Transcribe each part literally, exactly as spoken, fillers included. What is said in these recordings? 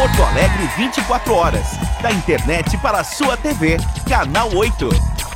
Porto Alegre vinte e quatro horas. Da internet para a sua T V. Canal oito.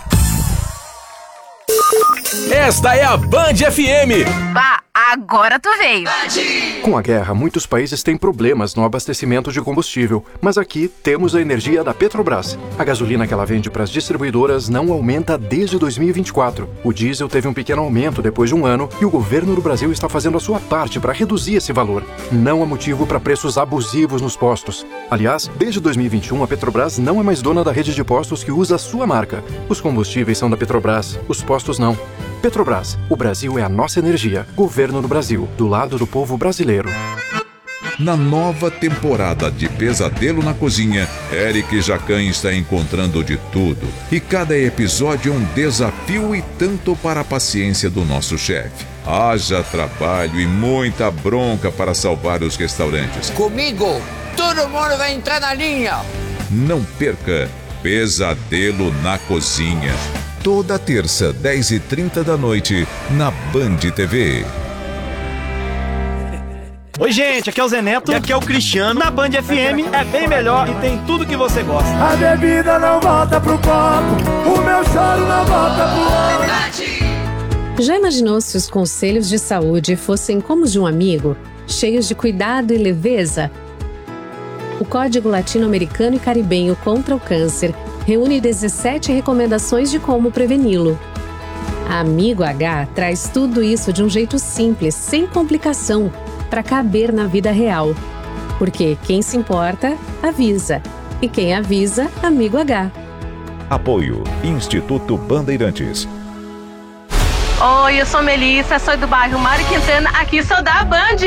Esta é a Band F M. Bah, agora tu veio. Com a guerra, muitos países têm problemas no abastecimento de combustível, mas aqui temos a energia da Petrobras. A gasolina que ela vende para as distribuidoras não aumenta desde dois mil e vinte e quatro. O diesel teve um pequeno aumento depois de um ano e o governo do Brasil está fazendo a sua parte para reduzir esse valor. Não há motivo para preços abusivos nos postos. Aliás, desde dois mil e vinte e um, a Petrobras não é mais dona da rede de postos que usa a sua marca. Os combustíveis são da Petrobras, os postos não. Petrobras, o Brasil é a nossa energia. Governo do Brasil, do lado do povo brasileiro. Na nova temporada de Pesadelo na Cozinha, Eric Jacan está encontrando de tudo. E cada episódio é um desafio e tanto para a paciência do nosso chefe. Haja trabalho e muita bronca para salvar os restaurantes. Comigo, todo mundo vai entrar na linha. Não perca Pesadelo na Cozinha. Toda terça, dez e trinta da noite, na Band T V. Oi, gente, aqui é o Zé Neto e aqui é o Cristiano. Na Band F M é bem melhor e tem tudo que você gosta. A bebida não volta pro copo, o meu choro não volta pro outro. Já imaginou se os conselhos de saúde fossem como os de um amigo, cheios de cuidado e leveza? O Código Latino-Americano e Caribenho contra o Câncer reúne dezessete recomendações de como preveni-lo. A Amigo H traz tudo isso de um jeito simples, sem complicação, para caber na vida real. Porque quem se importa, avisa. E quem avisa, Amigo H. Apoio Instituto Bandeirantes. Oi, eu sou Melissa, sou do bairro Mário Quintana, aqui sou da Band.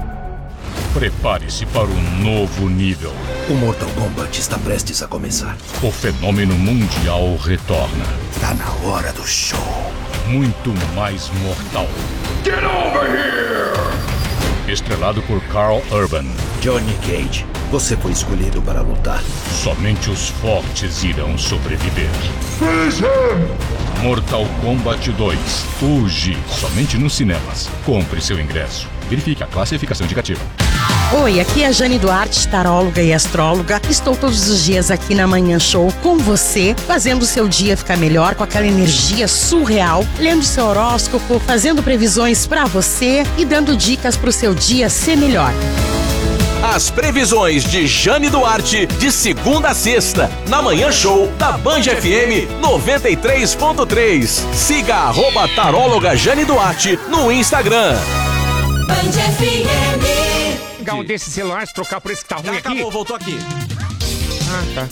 Prepare-se para um novo nível. O Mortal Kombat está prestes a começar. O fenômeno mundial retorna. Está na hora do show. Muito mais mortal. Get over here! Estrelado por Carl Urban. Johnny Cage, você foi escolhido para lutar. Somente os fortes irão sobreviver. Finish him! Mortal Kombat dois. Hoje, somente nos cinemas. Compre seu ingresso. Verifique a classificação indicativa. Oi, aqui é a Jane Duarte, taróloga e astróloga. Estou todos os dias aqui na Manhã Show com você, fazendo o seu dia ficar melhor com aquela energia surreal, lendo seu horóscopo, fazendo previsões pra você e dando dicas pro seu dia ser melhor. As previsões de Jane Duarte, de segunda a sexta, na Manhã Show da Band F M noventa e três ponto três. Siga arroba taróloga Jane Duarte no Instagram. Band F M. Pegar um desses celulares, trocar por esse que tá ruim Já aqui. acabou, voltou aqui. Ah, tá.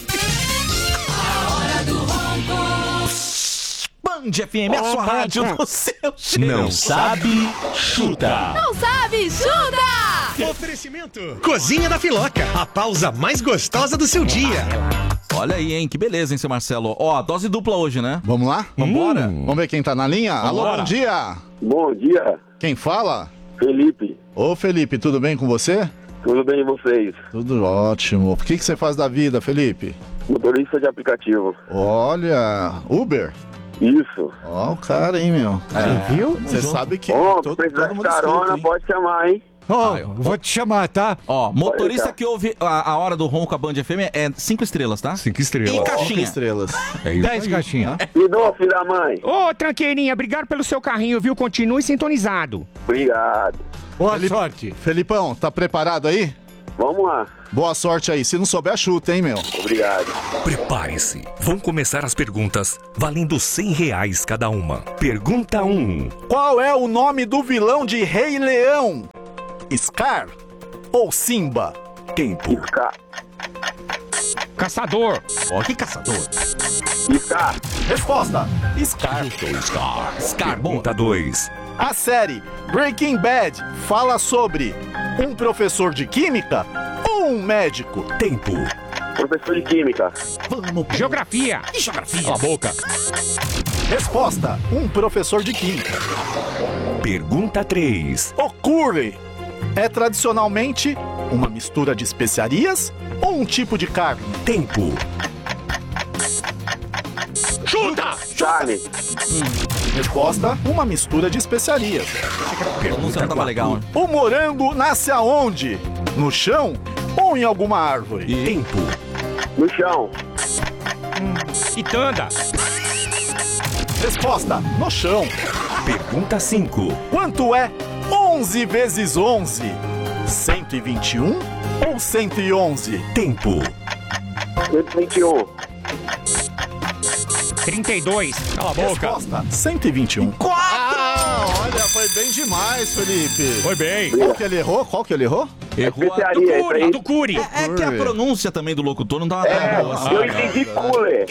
A hora do ronco. Band F M, a sua rádio do seu jeito. Não sabe, chuta. Não sabe, chuta! Oferecimento Cozinha da Filoca, a pausa mais gostosa do seu dia. Olha aí, hein, que beleza, hein, seu Marcelo. Ó, dose dupla hoje, né? Vamos lá? Vambora? Hum. Vamos ver quem tá na linha? Alô, Vambora. bom dia. Bom dia. Quem fala? Felipe. Ô, Felipe, tudo bem com você? Tudo bem e vocês? Tudo ótimo. O que, que você faz da vida, Felipe? Motorista de aplicativo. Olha, Uber? Isso. Ó, o cara, hein, meu. Você viu? Você sabe que... Ó, todo, se precisar todo de mundo carona, escuta, hein? pode chamar, hein? Ó, oh, vou te chamar, tá? Ó, motorista Pode, que ouve a, a hora do ronco a Band F M é cinco estrelas, tá? Cinco estrelas. Em caixinha. Cinco estrelas. É isso. Dez caixinhas. Me dou, filho da mãe. Ô, tranqueirinha, obrigado pelo seu carrinho, viu? Continue sintonizado. Obrigado. Boa Felipe- sorte. Felipão, tá preparado aí? Vamos lá. Boa sorte aí. Se não souber, chuta, hein, meu? Obrigado. Prepare-se. Vão começar as perguntas valendo cem reais cada uma. Pergunta um. Qual é o nome do vilão de Rei Leão? Scar ou Simba? Tempo. Scar. Caçador. Ó, que caçador. Scar. Resposta: Scar. Scar. Scar, boa. Pergunta dois. A série Breaking Bad fala sobre um professor de química ou um médico? Tempo. Professor de química. Vamos. Geografia. E geografia? Cala a boca. Resposta: um professor de química. Pergunta três. O curry é tradicionalmente uma mistura de especiarias ou um tipo de carne? Tempo. Chuta! Carne. Resposta: uma mistura de especiarias. A música não tava legal, né? O morango nasce aonde? No chão ou ou em alguma árvore? Tempo. No chão. Quitanda. Resposta: no chão. Pergunta cinco. Quanto é onze vezes onze? cento e vinte e um ou cento e onze? Tempo. cento e vinte e um. trinta e dois. Cala a boca. Resposta: cento e vinte e um. Ah, olha, foi bem demais, Felipe. Foi bem. Qual que ele errou? Qual que ele errou? Errou a Especiaria, A isso aí. do Curi. É, é que a pronúncia também do locutor não tava É, tão boa assim. eu entendi cooler.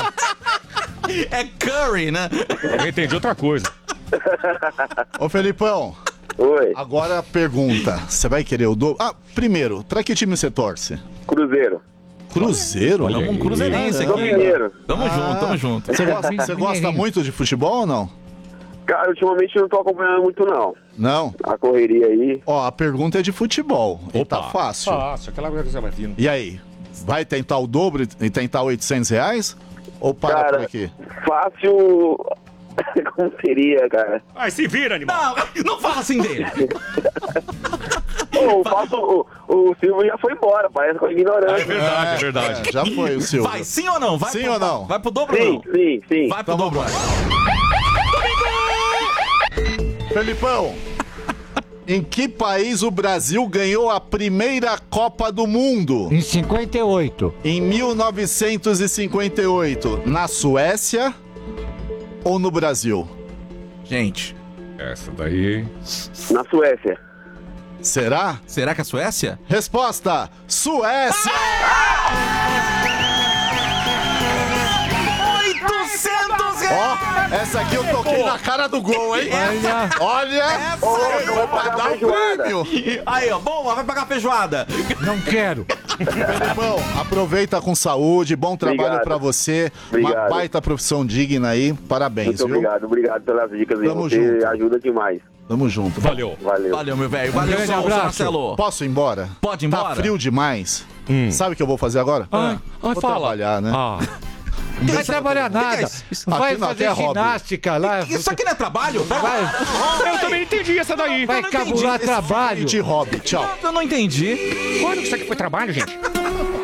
É curry, né? Eu entendi outra coisa. Ô, Felipão. Oi. Agora a pergunta. Você vai querer o dobro? Ah, primeiro, pra que time você torce? Cruzeiro. Cruzeiro? Olha, um cruzeirense Sou aqui. mineiro. Tamo junto, tamo junto. Você gosta, você gosta muito de futebol ou não? Cara, ultimamente eu não tô acompanhando muito, não. Não? A correria aí. Ó, a pergunta é de futebol. E tá fácil. Nossa, aquela coisa que você vai vindo. E aí? Vai tentar o dobro e tentar oitocentos reais? Ou para Cara, por aqui? Fácil. Como seria, cara? Ai, se vira, animal. Não, não fala assim dele. Pô, o, Fácil, o, o Silvio já foi embora, parece com ignorante. É verdade, é verdade. É, já foi o Silvio. Vai, sim ou não? Vai Sim pro, ou não? Vai pro dobro ou Sim, não? sim, sim. Vai pro Então dobro. Felipão, em que país o Brasil ganhou a primeira Copa do Mundo? Em cinquenta e oito. Em mil novecentos e cinquenta e oito. Na Suécia ou no Brasil? Gente, Essa daí. Na Suécia. Será? será que é a Suécia? Resposta: Suécia! oitocentos reais! Ó, essa aqui eu toquei na cara do gol, hein? Olha. Olha! Essa Ô, aí, eu vou Vai pagar dar a um feijoada. prêmio! Aí, ó, boa, vai pagar feijoada. Não quero. Felipão, aproveita com saúde, bom trabalho Obrigado. pra você. Uma Obrigado. baita profissão digna aí. Parabéns, Muito viu? obrigado, obrigado pelas dicas aí. Tamo Você junto. ajuda demais. Tamo junto. Valeu. Valeu. Valeu, meu velho. Valeu, grande só, abraço. Marcelo. Posso ir embora? Pode ir embora? Tá frio demais. Sabe o que eu vou fazer agora? Ah, ah, Vou fala. trabalhar, né? Ah. Não vai trabalhar que é nada. isso? Vai Aqui não, aqui é fazer hobby. ginástica lá. Isso aqui não é trabalho? Vai, Eu também entendi essa daí. vai não entendi. cabular Esse trabalho. De hobby, tchau. Eu não entendi. Quando que isso aqui foi trabalho, gente?